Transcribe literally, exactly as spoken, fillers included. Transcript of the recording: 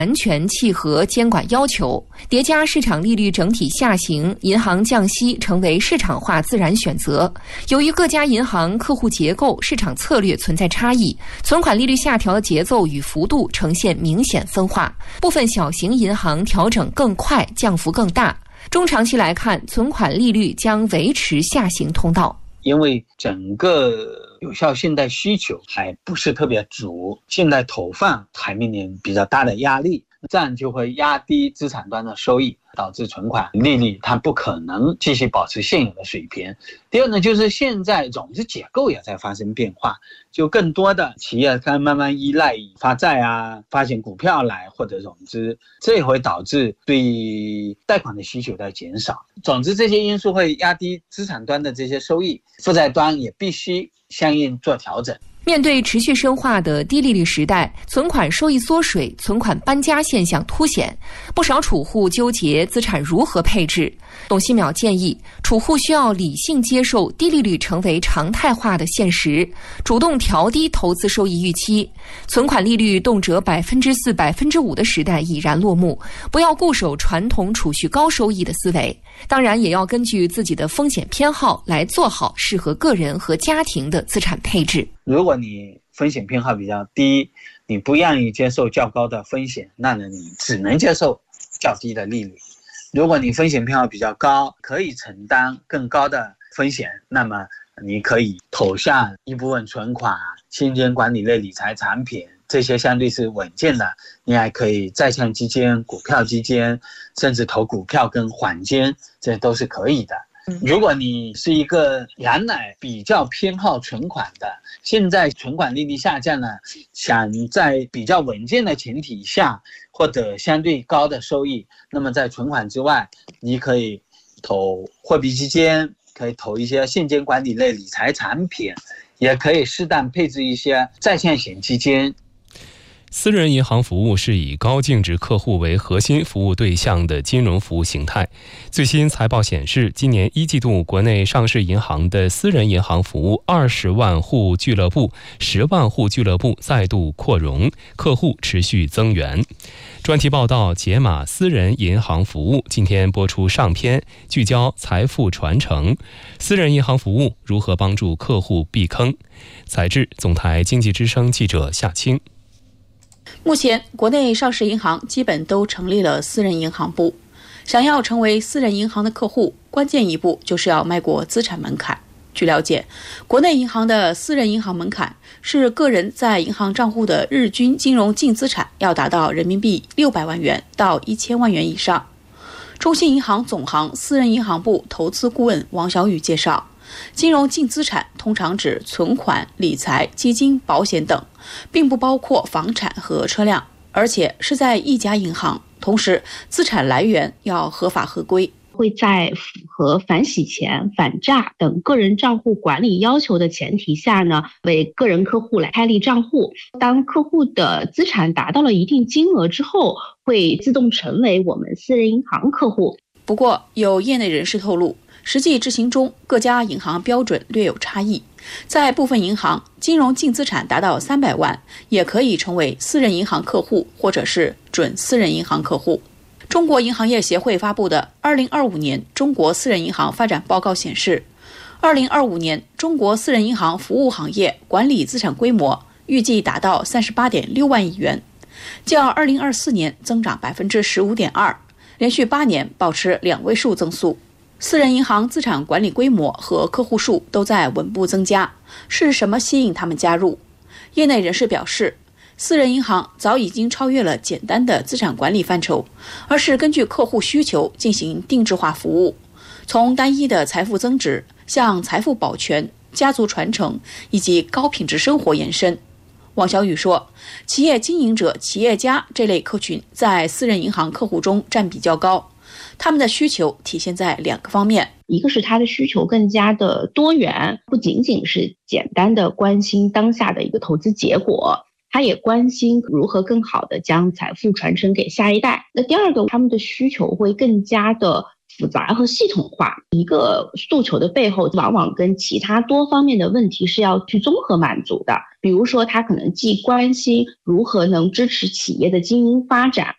完全契合监管要求，叠加市场利率整体下行，银行降息成为市场化自然选择。由于各家银行客户结构、市场策略存在差异，存款利率下调的节奏与幅度呈现明显分化，部分小型银行调整更快，降幅更大。中长期来看，存款利率将维持下行通道。 因为整个有效信贷需求还不是特别足，信贷投放还面临比较大的压力，这样就会压低资产端的收益，导致存款利率它不可能继续保持现有的水平。第二呢，就是现在融资结构也在发生变化，就更多的企业它慢慢依赖于发债啊、发行股票来获得融资，这也会导致对贷款的需求在减少。总之，这些因素会压低资产端的这些收益，负债端也必须相应做调整。 面对持续深化的低利率时代，存款收益缩水、存款搬家现象凸显，不少储户纠结资产如何配置。董希淼建议，储户需要理性接受低利率成为常态化的现实，主动调低投资收益预期。存款利率动辄百分之四、百分之五的时代已然落幕，不要固守传统储蓄高收益的思维。当然，也要根据自己的风险偏好来做好适合个人和家庭的资产配置。 如果你风险偏好比较低，你不愿意接受较高的风险，那呢你只能接受较低的利率。如果你风险偏好比较高，可以承担更高的风险，那么你可以投向一部分存款、现金管理类理财产品，这些相对是稳健的。你还可以债券基金、股票基金，甚至投股票跟黄金，这都是可以的。如果你是一个原来比较偏好存款的，现在存款利率下降了，想在比较稳健的前提下获得相对高的收益，那么在存款之外，你可以投货币基金，可以投一些现金管理类理财产品，也可以适当配置一些债券型基金。 私人银行服务是以高净值客户为核心服务对象的金融服务形态。最新财报显示，今年一季度国内上市银行的私人银行服务二十万户俱乐部、十万户俱乐部再度扩容，客户持续增援。专题报道《解码私人银行服务》今天播出上篇，聚焦财富传承，私人银行服务如何帮助客户避坑。采制总台经济之声记者夏青。 目前，国内上市银行基本都成立了私人银行部。想要成为私人银行的客户，关键一步就是要迈过资产门槛。据了解，国内银行的私人银行门槛是个人在银行账户的日均金融净资产要达到人民币六百万元到一千万元以上。中信银行总行私人银行部投资顾问王小雨介绍，金融净资产通常指存款、理财、基金、保险等，并不包括房产和车辆，而且是在一家银行，同时资产来源要合法合规， 会在符合反洗钱、反诈等个人账户管理要求的前提下呢，为个人客户来开立账户。当客户的资产达到了一定金额之后，会自动成为我们私人银行客户。 不过，有业内人士透露，实际执行中，各家银行标准略有差异。在部分银行，金融净资产达到三百万，也可以成为私人银行客户，或者是准私人银行客户。中国银行业协会发布的《二零二五年中国私人银行发展报告》显示，二零二五年中国私人银行服务行业管理资产规模预计达到三十八点六万亿元，较二零二四年增长百分之十五点二，连续八年保持两位数增速。私人银行资产管理规模和客户数都在稳步增加，是什么吸引他们加入？业内人士表示，私人银行早已经超越了简单的资产管理范畴，而是根据客户需求进行定制化服务，从单一的财富增值向财富保全、家族传承以及高品质生活延伸。王小雨说，企业经营者、企业家这类客群在私人银行客户中占比较高，他们的需求体现在两个方面， 一个是他的需求更加的多元，不仅仅是简单的关心当下的一个投资结果，他也关心如何更好的将财富传承给下一代。那第二个，他们的需求会更加的复杂和系统化，一个诉求的背后往往跟其他多方面的问题是要去综合满足的。比如说，他可能既关心如何能支持企业的经营发展，